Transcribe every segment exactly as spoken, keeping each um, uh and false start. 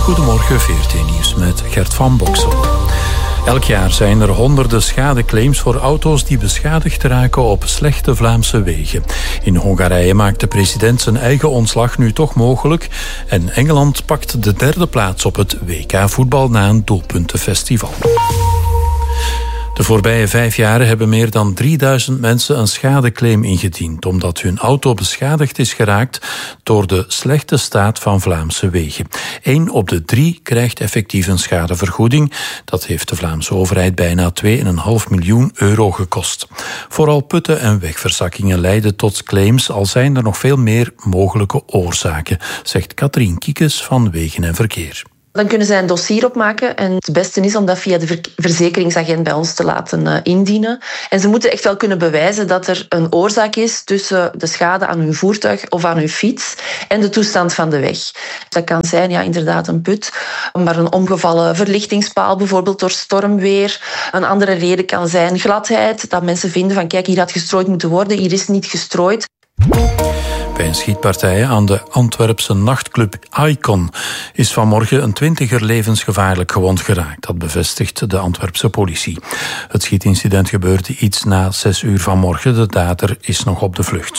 Goedemorgen, V R T Nieuws met Gert van Boksel. Elk jaar zijn er honderden schadeclaims voor auto's die beschadigd raken op slechte Vlaamse wegen. In Hongarije maakt de president zijn eigen ontslag nu toch mogelijk. En Engeland pakt de derde plaats op het W K voetbal na een doelpuntenfestival. De voorbije vijf jaren hebben meer dan drieduizend mensen een schadeclaim ingediend, omdat hun auto beschadigd is geraakt door de slechte staat van Vlaamse wegen. Eén op de drie krijgt effectief een schadevergoeding. Dat heeft de Vlaamse overheid bijna twee komma vijf miljoen euro gekost. Vooral putten en wegverzakkingen leiden tot claims, al zijn er nog veel meer mogelijke oorzaken, zegt Katrien Kiekes van Wegen en Verkeer. Dan kunnen zij een dossier opmaken en het beste is om dat via de verzekeringsagent bij ons te laten uh, indienen. En ze moeten echt wel kunnen bewijzen dat er een oorzaak is tussen de schade aan hun voertuig of aan hun fiets en de toestand van de weg. Dat kan zijn, ja, inderdaad een put, maar een omgevallen verlichtingspaal bijvoorbeeld door stormweer. Een andere reden kan zijn gladheid, dat mensen vinden van kijk, hier had gestrooid moeten worden, hier is niet gestrooid. Bij een schietpartij aan de Antwerpse nachtclub Icon is vanmorgen een twintiger levensgevaarlijk gewond geraakt. Dat bevestigt de Antwerpse politie. Het schietincident gebeurde iets na zes uur vanmorgen. De dader is nog op de vlucht.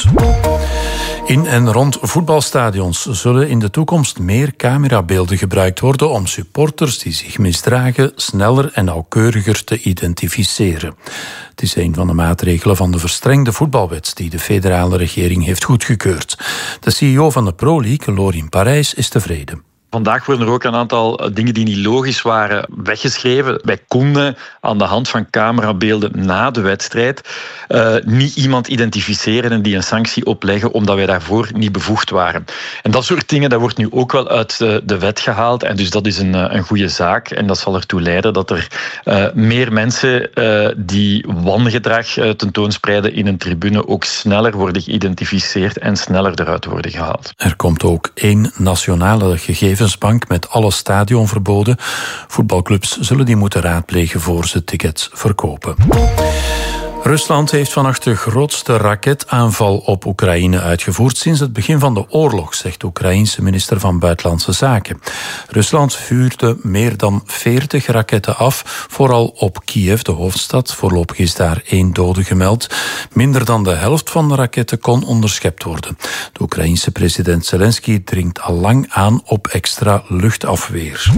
In en rond voetbalstadions zullen in de toekomst meer camerabeelden gebruikt worden om supporters die zich misdragen sneller en nauwkeuriger te identificeren. Het is een van de maatregelen van de verstrengde voetbalwet die de federale regering heeft goedgekeurd. De C E O van de Pro League, Lorin Parijs, is tevreden. Vandaag worden er ook een aantal dingen die niet logisch waren weggeschreven. Wij konden aan de hand van camerabeelden na de wedstrijd uh, niet iemand identificeren en die een sanctie opleggen omdat wij daarvoor niet bevoegd waren. En dat soort dingen, dat wordt nu ook wel uit de, de wet gehaald. En dus dat is een, een goede zaak. En dat zal ertoe leiden dat er uh, meer mensen uh, die wangedrag uh, tentoonspreiden in een tribune ook sneller worden geïdentificeerd en sneller eruit worden gehaald. Er komt ook één nationale gegevensbank met alle stadionverboden. Voetbalclubs zullen die moeten raadplegen voor ze tickets verkopen. Rusland heeft vannacht de grootste raketaanval op Oekraïne uitgevoerd sinds het begin van de oorlog, zegt de Oekraïense minister van Buitenlandse Zaken. Rusland vuurde meer dan veertig raketten af, vooral op Kiev, de hoofdstad. Voorlopig is daar één dode gemeld. Minder dan de helft van de raketten kon onderschept worden. De Oekraïense president Zelensky dringt al lang aan op extra luchtafweer.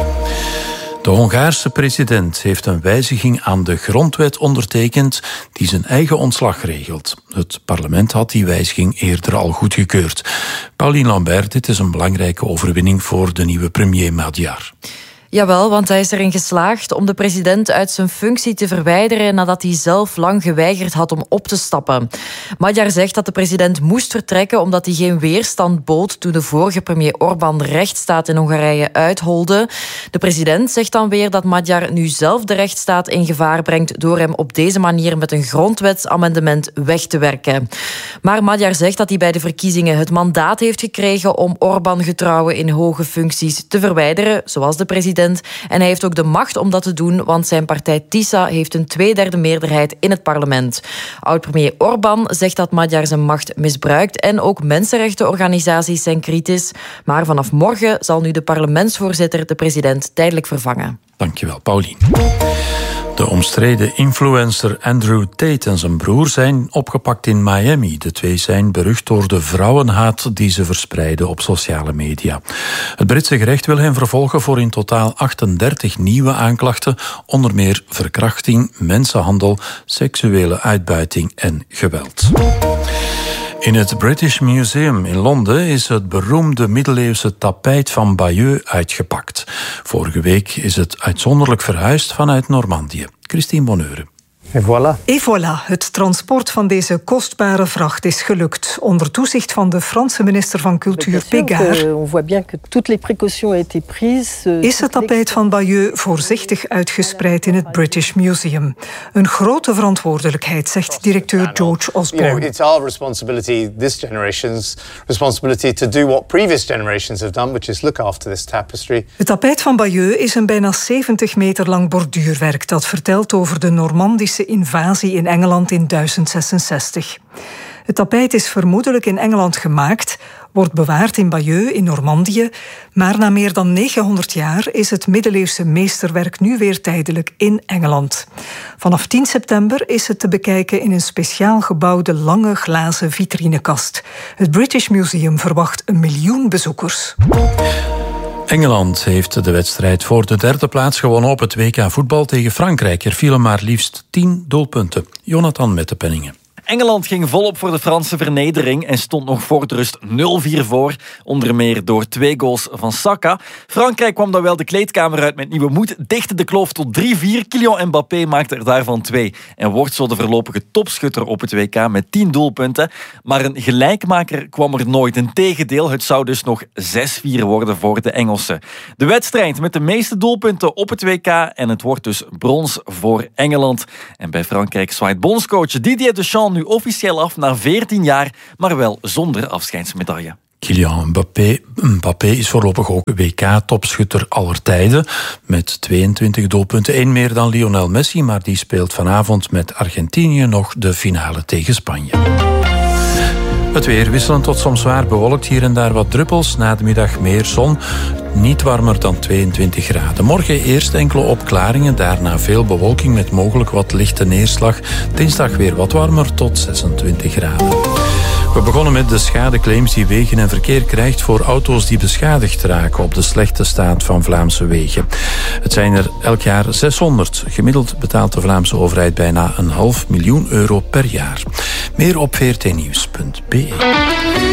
De Hongaarse president heeft een wijziging aan de grondwet ondertekend die zijn eigen ontslag regelt. Het parlement had die wijziging eerder al goedgekeurd. Pauline Lambert, dit is een belangrijke overwinning voor de nieuwe premier Magyar. Jawel, want hij is erin geslaagd om de president uit zijn functie te verwijderen nadat hij zelf lang geweigerd had om op te stappen. Magyar zegt dat de president moest vertrekken omdat hij geen weerstand bood toen de vorige premier Orbán de rechtsstaat in Hongarije uitholde. De president zegt dan weer dat Magyar nu zelf de rechtsstaat in gevaar brengt door hem op deze manier met een grondwetsamendement weg te werken. Maar Magyar zegt dat hij bij de verkiezingen het mandaat heeft gekregen om Orbán-getrouwen in hoge functies te verwijderen, zoals de president. En hij heeft ook de macht om dat te doen, want zijn partij TISA heeft een tweederde meerderheid in het parlement. Oud-premier Orbán zegt dat Magyar zijn macht misbruikt en ook mensenrechtenorganisaties zijn kritisch. Maar vanaf morgen zal nu de parlementsvoorzitter de president tijdelijk vervangen. Dankjewel, Pauline. De omstreden influencer Andrew Tate en zijn broer zijn opgepakt in Miami. De twee zijn berucht door de vrouwenhaat die ze verspreiden op sociale media. Het Britse gerecht wil hen vervolgen voor in totaal achtendertig nieuwe aanklachten, onder meer verkrachting, mensenhandel, seksuele uitbuiting en geweld. In het British Museum in Londen is het beroemde middeleeuwse tapijt van Bayeux uitgepakt. Vorige week is het uitzonderlijk verhuisd vanuit Normandië. Christine Bonheure. Et voilà. Et voilà, het transport van deze kostbare vracht is gelukt. Onder toezicht van de Franse minister van Cultuur Pégard is het tapijt van Bayeux voorzichtig uitgespreid in het British Museum. Een grote verantwoordelijkheid, zegt directeur George Osborne. You know, it's our responsibility, this generation's responsibility, to do what previous generations have done, which is look after this tapestry. Het tapijt van Bayeux is een bijna zeventig meter lang borduurwerk dat vertelt over de Normandische invasie in Engeland in duizend zesenzestig. Het tapijt is vermoedelijk in Engeland gemaakt, wordt bewaard in Bayeux in Normandië, maar na meer dan negenhonderd jaar is het middeleeuwse meesterwerk nu weer tijdelijk in Engeland. Vanaf tien september is het te bekijken in een speciaal gebouwde lange glazen vitrinekast. Het British Museum verwacht een miljoen bezoekers. Engeland heeft de wedstrijd voor de derde plaats gewonnen op het W K voetbal tegen Frankrijk. Er vielen maar liefst tien doelpunten. Jonathan met de penningen. Engeland ging volop voor de Franse vernedering en stond nog voor de rust nul vier voor. Onder meer door twee goals van Saka. Frankrijk kwam dan wel de kleedkamer uit met nieuwe moed, dichtte de kloof tot drie vier. Kylian Mbappé maakte er daarvan twee en wordt zo de voorlopige topschutter op het W K met tien doelpunten. Maar een gelijkmaker kwam er nooit. Integendeel, het zou dus nog zes vier worden voor de Engelsen. De wedstrijd met de meeste doelpunten op het W K en het wordt dus brons voor Engeland. En bij Frankrijk zwaait bondscoach Didier Deschamps nu officieel af na veertien jaar, maar wel zonder afscheidsmedaille. Kylian Mbappé, Mbappé is voorlopig ook W K-topschutter aller tijden. Met tweeëntwintig doelpunten, één meer dan Lionel Messi, maar die speelt vanavond met Argentinië nog de finale tegen Spanje. Het weer wisselend tot soms zwaar bewolkt, hier en daar wat druppels. Na de middag meer zon, niet warmer dan tweeëntwintig graden. Morgen eerst enkele opklaringen, daarna veel bewolking met mogelijk wat lichte neerslag. Dinsdag weer wat warmer tot zesentwintig graden. We begonnen met de schadeclaims die Wegen en Verkeer krijgt voor auto's die beschadigd raken op de slechte staat van Vlaamse wegen. Het zijn er elk jaar zeshonderd. Gemiddeld betaalt de Vlaamse overheid bijna een half miljoen euro per jaar. Meer op v r t nieuws punt b e.